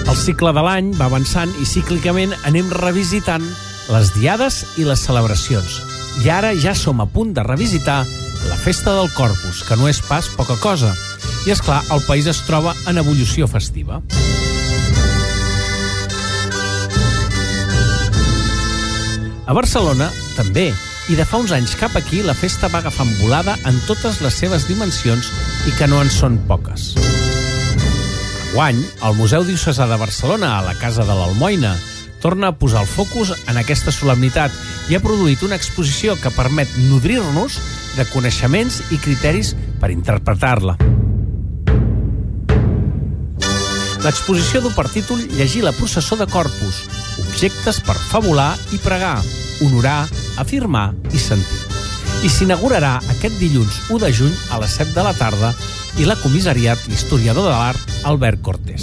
El cicle de l'any va avançant i cíclicament anem revisitant les diades i les celebracions. I ara ja som a punt de revisitar la festa del Corpus, que no és pas poca cosa. I, esclar, el país es troba en ebullició festiva. A Barcelona, també, i de fa uns anys cap aquí, la festa va agafant volada en totes les seves dimensions i que no en són poques. Enguany, el Museu Diocesà de Barcelona, a la Casa de l'Almoina, torna a posar el focus en aquesta solemnitat i ha produït una exposició que permet nodrir-nos de coneixements i criteris per interpretar-la. L'exposició du per títol Llegir la processó de Corpus, objectes per fabular i pregar, honorar, afirmar i sentir. I s'inaugurarà aquest dilluns 1 de juny a les 7 de la tarda i l'ha comissariat l'historiador de l'art Albert Cortés.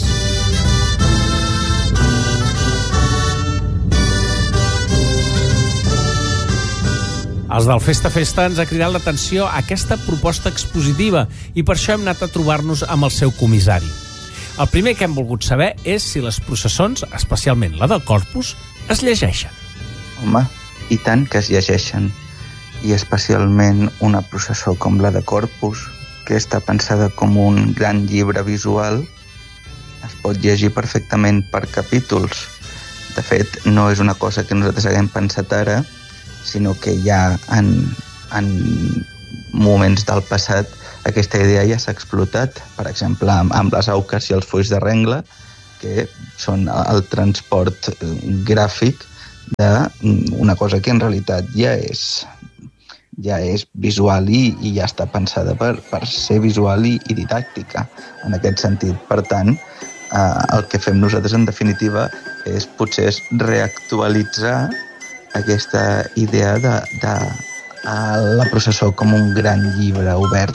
Els del Festa Festa ens ha cridat l'atenció a aquesta proposta expositiva i per això hem anat a trobar-nos amb el seu comissari. El primer que hem volgut saber és si les processons, especialment la del Corpus, es llegeixen. Home, i tant que es llegeixen. I especialment una processó com la de Corpus, que està pensada com un gran llibre visual, es pot llegir perfectament per capítols. De fet, no és una cosa que nosaltres haguem pensat ara, sinó que ja en moments del passat aquesta idea ja s'ha explotat. Per exemple, amb les auques i els fulls de rengla, que són el transport gràfic d'una cosa que en realitat ja és visual i ja està pensada per ser visual i didàctica en aquest sentit. Per tant, el que fem nosaltres en definitiva és potser reactualitzar aquesta idea de la processó com un gran llibre obert.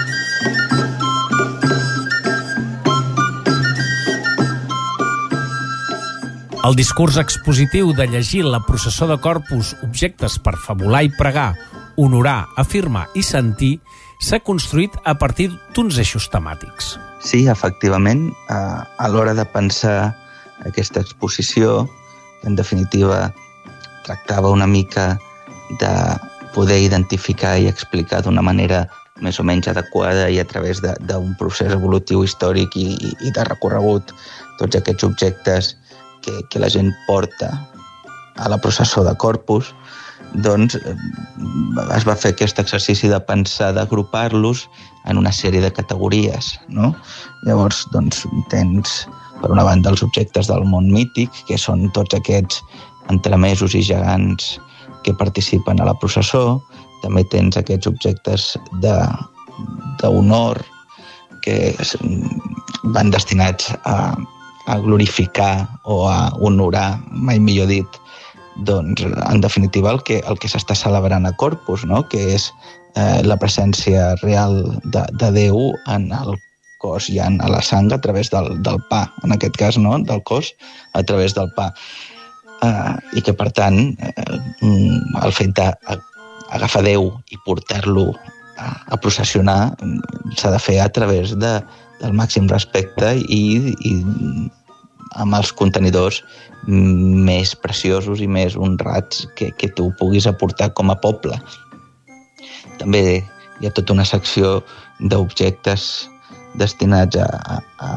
El discurs expositiu de llegir la processó de Corpus, objectes per fabular i pregar, honorar, afirmar i sentir, s'ha construït a partir d'uns eixos temàtics. Sí, efectivament, a l'hora de pensar aquesta exposició, que en definitiva tractava una mica de poder identificar i explicar d'una manera més o menys adequada i a través d'un procés evolutiu històric i de recorregut tots aquests objectes que la gent porta a la processó de Corpus, doncs es va fer aquest exercici de pensar, d'agrupar-los en una sèrie de categories, no? Llavors, doncs, tens, per una banda, els objectes del món mític, que són tots aquests entremesos i gegants que participen a la processó. També tens aquests objectes d'honor que van destinats a glorificar o a honorar, mai millor dit, doncs, en definitiva, el que s'està celebrant a Corpus, no? Que és la presència real de Déu en el cos i en la sang a través del pa, en aquest cas, no? Del cos a través del pa. I que, per tant, el fet d'agafar Déu i portar-lo a processionar s'ha de fer a través del màxim respecte i amb els contenidors més preciosos i més honrats que tu puguis aportar com a poble. També hi ha tota una secció d'objectes destinats a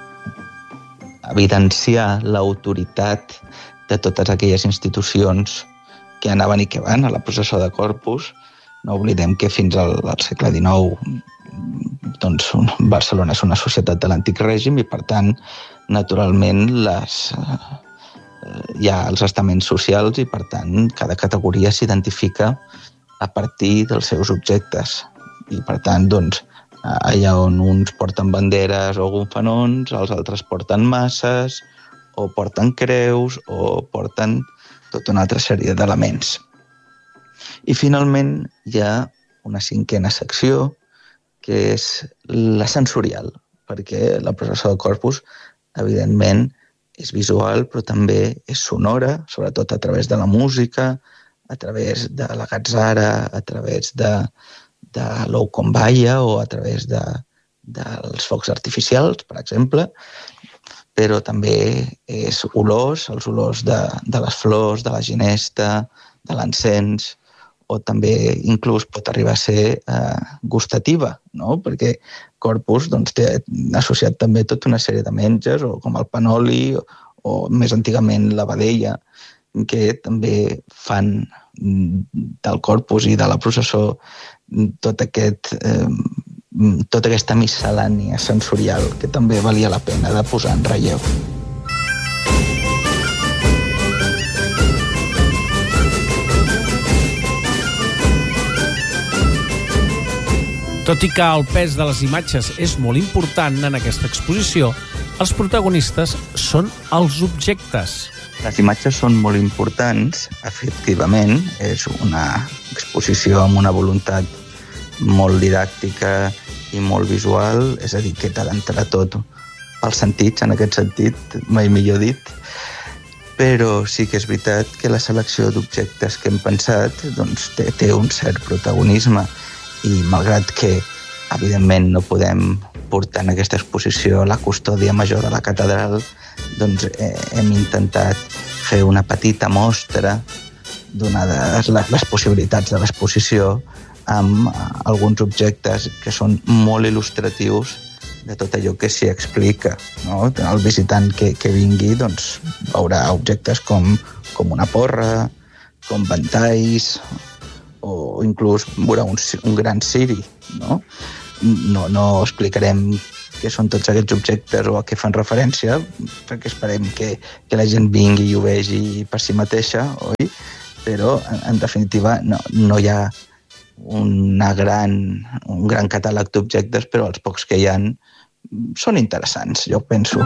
evidenciar l'autoritat de totes aquelles institucions que anaven i que van a la processó de Corpus. No oblidem que fins al segle XIX doncs, Barcelona és una societat de l'antic règim i, per tant, naturalment, hi ha els estaments socials i, per tant, cada categoria s'identifica a partir dels seus objectes. I, per tant, doncs, allà on uns porten banderes o gonfanons, els altres porten masses, o porten creus, o porten tota una altra sèrie d'elements. I, finalment, hi ha una cinquena secció, que és la sensorial, perquè la processó de Corpus, evidentment, és visual, però també és sonora, sobretot a través de la música, a través de la gatzara, a través de l'ou com balla o a través dels focs artificials, per exemple. però també és olors, els olors de les flors, de la ginesta, de l'encens, o també inclús pot arribar a ser gustativa, no? Perquè Corpus doncs, té associat també tota una sèrie de menges, o com el panoli, o més antigament la vedella, que també fan del Corpus i de la processó tota aquesta miscel·lània sensorial que també valia la pena de posar en relleu. Tot i que el pes de les imatges és molt important en aquesta exposició, els protagonistes són els objectes. Les imatges són molt importants, efectivament. És una exposició amb una voluntat molt didàctica i molt visual, és a dir, que t'ha d'entrar tot pels sentits, en aquest sentit, mai millor dit. Però sí que és veritat que la selecció d'objectes que hem pensat doncs, té un cert protagonisme. I malgrat que, evidentment, no podem portar en aquesta exposició la custòdia major de la catedral, doncs hem intentat fer una petita mostra, donades les possibilitats de l'exposició, amb alguns objectes que són molt il·lustratius de tot allò que s'hi explica, no? El visitant que vingui doncs, veurà objectes com una porra, com ventalls, o inclús veurà un gran ciri, no? No explicarem què són tots aquests objectes o a què fan referència, perquè esperem que la gent vingui i ho vegi per si mateixa, oi? Però, en definitiva, no hi ha un gran catàleg d'objectes, però els pocs que hi ha són interessants, jo penso.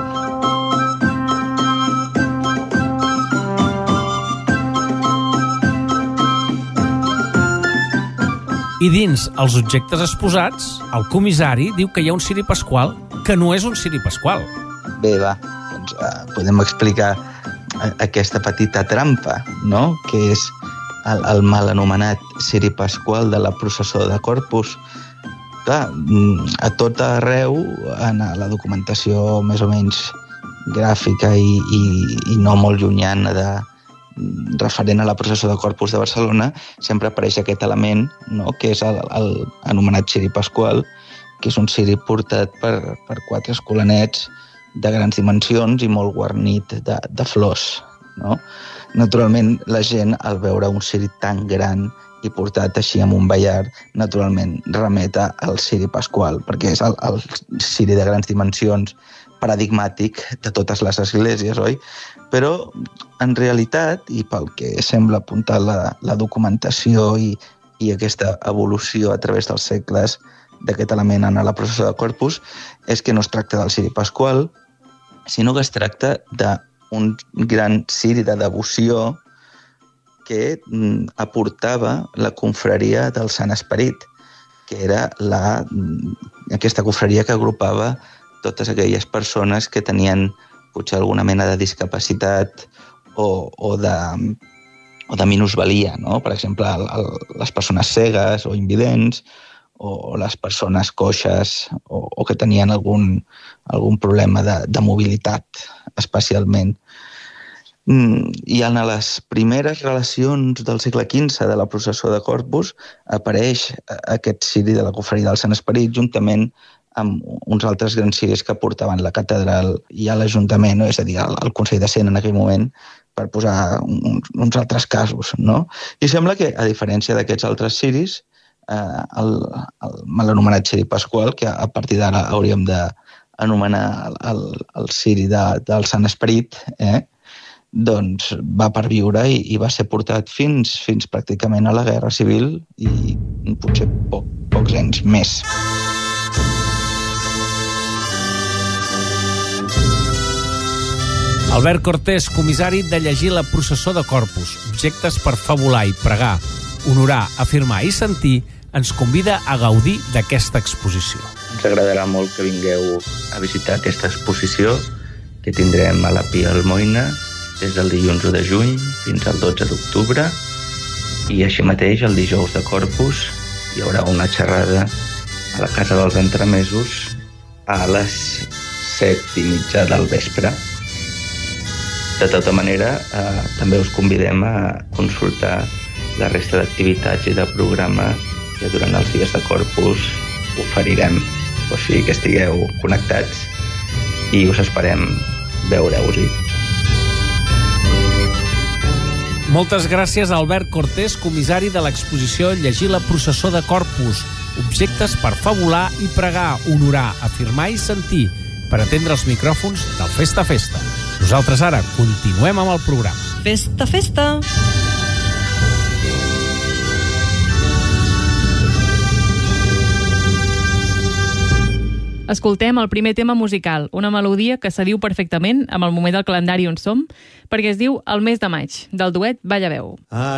I dins els objectes exposats, el comissari diu que hi ha un ciri pasqual que no és un ciri pasqual. Bé, va, doncs podem explicar aquesta petita trampa, no? Que és el mal anomenat ciri pasqual de la processó de Corpus. Clar, a tot arreu, en la documentació més o menys gràfica i no molt llunyana referent a la processó de Corpus de Barcelona, sempre apareix aquest element, no? Que és el anomenat ciri pasqual, que és un ciri portat per 4 escolanets de grans dimensions i molt guarnit de flors, no? Naturalment, la gent, al veure un ciri tan gran i portat així amb un ballar, naturalment remeta al ciri pasqual, perquè és el ciri de grans dimensions paradigmàtic de totes les esglésies, oi? Però, en realitat, i pel que sembla apuntar la documentació i aquesta evolució a través dels segles d'aquest element en la processó de Corpus, és que no es tracta del ciri pasqual, sinó que es tracta d'un gran ciri de devoció que aportava la confraria del Sant Esperit, que era aquesta confraria que agrupava totes aquelles persones que tenien potser alguna mena de discapacitat o de minusvalia, no? Per exemple, les persones cegues o invidents, o les persones coixes o que tenien algun problema de mobilitat, especialment. I en les primeres relacions del segle XV de la processó de Corpus apareix aquest ciri de la confraria del Sant Esperit juntament amb uns altres grans ciris que portaven la catedral i a l'Ajuntament, no? És a dir, al Consell de Cent en aquell moment, per posar uns altres casos, no? I sembla que, a diferència d'aquests altres ciris, el mal anomenat ciri pasqual, que a partir d'ara hauríem d'anomenar el ciri del Sant Esperit, doncs va perviure i va ser portat fins pràcticament a la Guerra Civil i potser pocs anys més. Albert Cortés, comissari de llegir la processó de Corpus, objectes per fabular i pregar, honorar, afirmar i sentir, ens convida a gaudir d'aquesta exposició. Ens agradarà molt que vingueu a visitar aquesta exposició que tindrem a la Pia Almoina des del dilluns 1 de juny fins al 12 d'octubre i així mateix el dijous de Corpus hi haurà una xerrada a la Casa dels Entremesos a les 7:30 del vespre. De tota manera, també us convidem a consultar la resta d'activitats i de programa que durant els dies de Corpus oferirem. O sigui que estigueu connectats i us esperem veure-us-hi. Moltes gràcies a Albert Cortés, comissari de l'exposició Llegir la processó de Corpus, objectes per fabular i pregar, honorar, afirmar i sentir, per atendre els micròfons del Festa Festa. Nosaltres ara continuem amb el programa. Festa Festa! Escoltem el primer tema musical, una melodia que s'adiu perfectament amb el moment del calendari on som, perquè es diu El mes de maig, del duet Balla Veu.